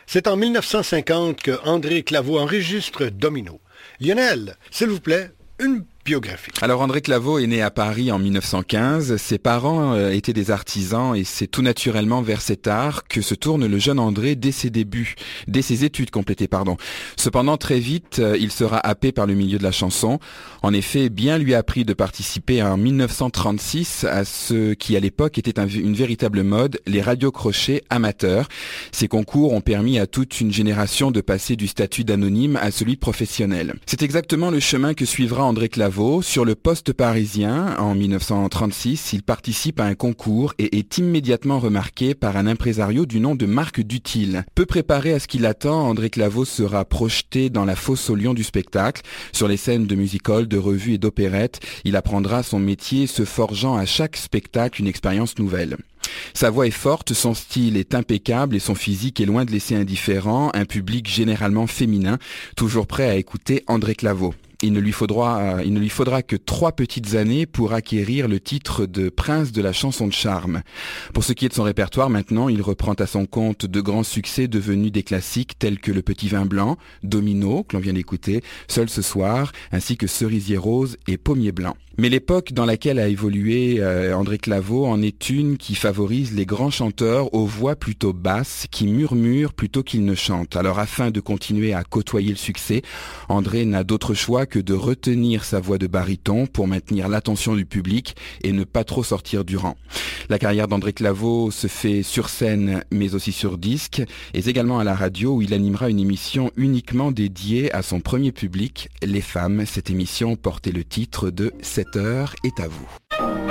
C'est en 1950 que André Claveau enregistre Domino. Lionel, s'il vous plaît, une biographie. Alors André Claveau est né à Paris en 1915. Ses parents étaient des artisans et c'est tout naturellement vers cet art que se tourne le jeune André dès ses études complétées. Cependant, très vite, il sera happé par le milieu de la chanson. En effet, bien lui a pris de participer en 1936 à ce qui à l'époque était une véritable mode, les radiocrochets amateurs. Ces concours ont permis à toute une génération de passer du statut d'anonyme à celui de professionnel. C'est exactement le chemin que suivra André Claveau. Sur le Poste parisien, en 1936, il participe à un concours et est immédiatement remarqué par un impresario du nom de Marc Dutil. Peu préparé à ce qui l'attend, André Claveau sera projeté dans la fosse aux lions du spectacle. Sur les scènes de music-hall, de revues et d'opérettes, il apprendra son métier, se forgeant à chaque spectacle une expérience nouvelle. Sa voix est forte, son style est impeccable et son physique est loin de laisser indifférent un public généralement féminin, toujours prêt à écouter André Claveau. Il ne lui faudra que 3 petites années pour acquérir le titre de prince de la chanson de charme. Pour ce qui est de son répertoire, maintenant, il reprend à son compte de grands succès devenus des classiques tels que Le Petit Vin Blanc, Domino, que l'on vient d'écouter, Seul ce soir, ainsi que Cerisier rose et Pommier blanc. Mais l'époque dans laquelle a évolué André Claveau en est une qui favorise les grands chanteurs aux voix plutôt basses, qui murmurent plutôt qu'ils ne chantent. Alors afin de continuer à côtoyer le succès, André n'a d'autre choix que de retenir sa voix de baryton pour maintenir l'attention du public et ne pas trop sortir du rang. La carrière d'André Claveau se fait sur scène mais aussi sur disque et également à la radio où il animera une émission uniquement dédiée à son premier public, les femmes. Cette émission portait le titre de 7 heures est à vous.